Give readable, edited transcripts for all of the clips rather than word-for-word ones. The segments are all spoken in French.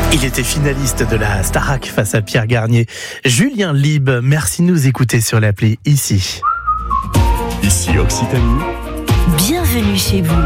Il était finaliste de la Starac face à Pierre Garnier. Julien Lieb, merci de nous écouter sur l'appli ici. Ici Occitanie. Bienvenue chez vous.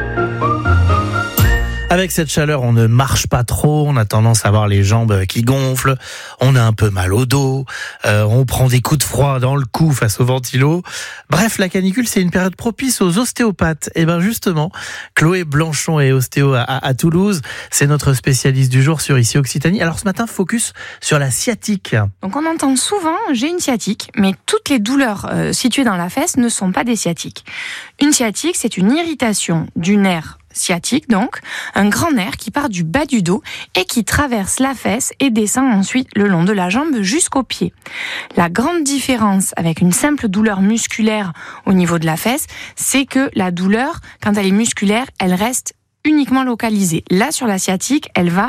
Avec cette chaleur, on ne marche pas trop, on a tendance à avoir les jambes qui gonflent, on a un peu mal au dos, on prend des coups de froid dans le cou face au ventilo. Bref, la canicule, c'est une période propice aux ostéopathes. Et bien justement, Chloé Blanchon est ostéo à Toulouse, c'est notre spécialiste du jour sur Ici Occitanie. Alors ce matin, focus sur la sciatique. Donc on entend souvent « j'ai une sciatique », mais toutes les douleurs situées dans la fesse ne sont pas des sciatiques. Une sciatique, c'est une irritation du nerf sciatique, donc un grand nerf qui part du bas du dos et qui traverse la fesse et descend ensuite le long de la jambe jusqu'au pied. La grande différence avec une simple douleur musculaire au niveau de la fesse, c'est que la douleur, quand elle est musculaire, elle reste uniquement localisée. Là, sur la sciatique, elle va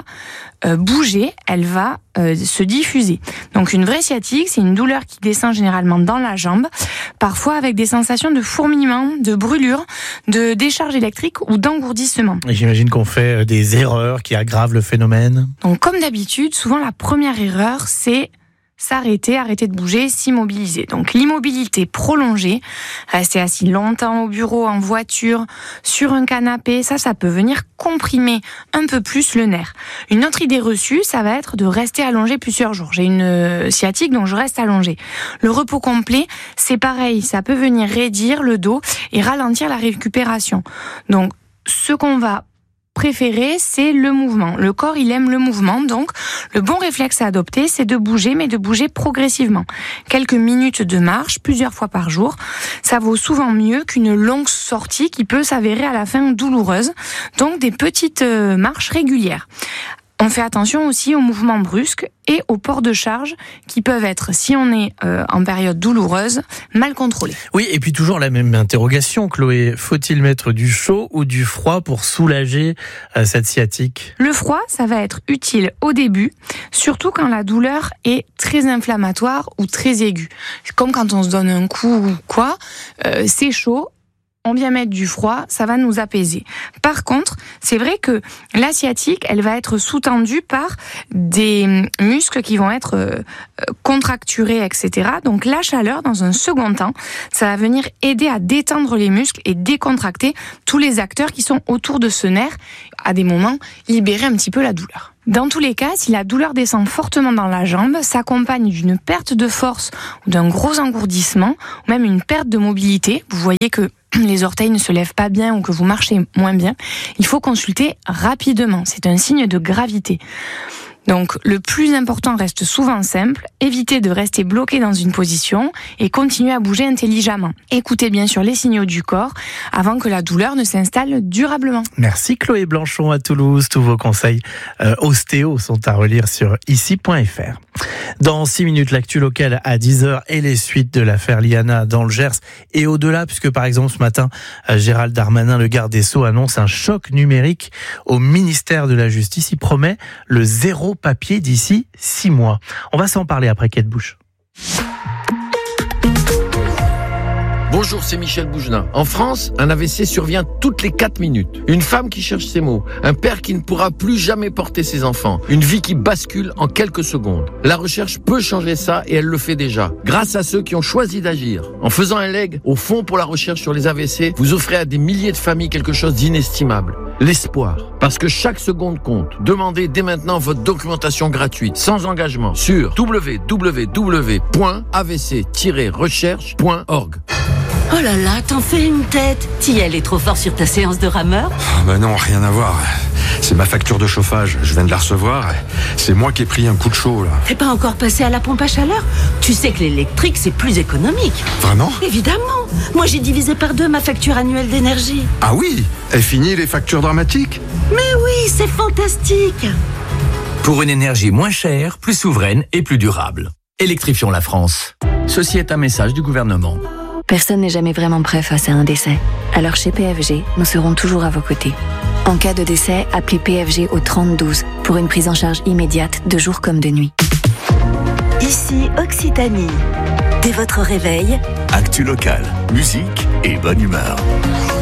bouger, elle va se diffuser. Donc une vraie sciatique, c'est une douleur qui descend généralement dans la jambe, parfois avec des sensations de fourmillement, de brûlure, de décharge électrique ou d'engourdissement. Et j'imagine qu'on fait des erreurs qui aggravent le phénomène. Donc comme d'habitude, souvent la première erreur, c'est s'arrêter, arrêter de bouger, s'immobiliser. Donc l'immobilité prolongée, rester assis longtemps au bureau, en voiture, sur un canapé, ça peut venir comprimer un peu plus le nerf. Une autre idée reçue, ça va être de rester allongé plusieurs jours. J'ai une sciatique, donc je reste allongé. Le repos complet, c'est pareil, ça peut venir raidir le dos et ralentir la récupération. Donc ce qu'on va préféré, c'est le mouvement. Le corps, il aime le mouvement, donc le bon réflexe à adopter, c'est de bouger, mais de bouger progressivement. Quelques minutes de marche, plusieurs fois par jour, ça vaut souvent mieux qu'une longue sortie qui peut s'avérer à la fin douloureuse. Donc des petites marches régulières. On fait attention aussi aux mouvements brusques et aux ports de charge qui peuvent être, si on est en période douloureuse, mal contrôlés. Oui, et puis toujours la même interrogation, Chloé. Faut-il mettre du chaud ou du froid pour soulager cette sciatique ? Le froid, ça va être utile au début, surtout quand la douleur est très inflammatoire ou très aiguë. Comme quand on se donne un coup ou quoi, c'est chaud. On vient mettre du froid, ça va nous apaiser. Par contre, c'est vrai que la sciatique, elle va être sous-tendue par des muscles qui vont être contracturés, etc. Donc la chaleur, dans un second temps, ça va venir aider à détendre les muscles et décontracter tous les acteurs qui sont autour de ce nerf, à des moments, libérer un petit peu la douleur. Dans tous les cas, si la douleur descend fortement dans la jambe, s'accompagne d'une perte de force ou d'un gros engourdissement, ou même une perte de mobilité, vous voyez que les orteils ne se lèvent pas bien ou que vous marchez moins bien, il faut consulter rapidement. C'est un signe de gravité. Donc, le plus important reste souvent simple, éviter de rester bloqué dans une position et continuer à bouger intelligemment. Écoutez bien sûr les signaux du corps avant que la douleur ne s'installe durablement. Merci Chloé Blanchon à Toulouse. Tous vos conseils ostéo sont à relire sur ici.fr. Dans 6 minutes, l'actu locale à 10h et les suites de l'affaire Liana dans le Gers et au-delà, puisque par exemple ce matin, Gérald Darmanin, le garde des Sceaux, annonce un choc numérique au ministère de la Justice. Il promet le zéro papier d'ici 6 mois. On va s'en parler après Kate Bush. Bonjour, c'est Michel Bougelin. En France, un AVC survient toutes les 4 minutes. Une femme qui cherche ses mots, un père qui ne pourra plus jamais porter ses enfants, une vie qui bascule en quelques secondes. La recherche peut changer ça et elle le fait déjà, grâce à ceux qui ont choisi d'agir. En faisant un leg au Fonds pour la recherche sur les AVC, vous offrez à des milliers de familles quelque chose d'inestimable. L'espoir. Parce que chaque seconde compte. Demandez dès maintenant votre documentation gratuite, sans engagement, sur www.avc-recherche.org. Oh là là, t'en fais une tête. Tiel est trop fort sur ta séance de rameur. Bah non, rien à voir. C'est ma facture de chauffage, je viens de la recevoir. C'est moi qui ai pris un coup de chaud là. T'es pas encore passé à la pompe à chaleur? Tu sais que l'électrique c'est plus économique. Vraiment ? Évidemment. Moi j'ai divisé par 2 ma facture annuelle d'énergie. Ah oui ? Est fini les factures dramatiques ? Mais oui, c'est fantastique. Pour une énergie moins chère, plus souveraine et plus durable. Électrifions la France. Ceci est un message du gouvernement. Personne n'est jamais vraiment prêt face à un décès. Alors chez PFG, nous serons toujours à vos côtés. En cas de décès, appelez PFG au 3012 pour une prise en charge immédiate de jour comme de nuit. Ici Occitanie. Dès votre réveil, Actu locale, musique et bonne humeur.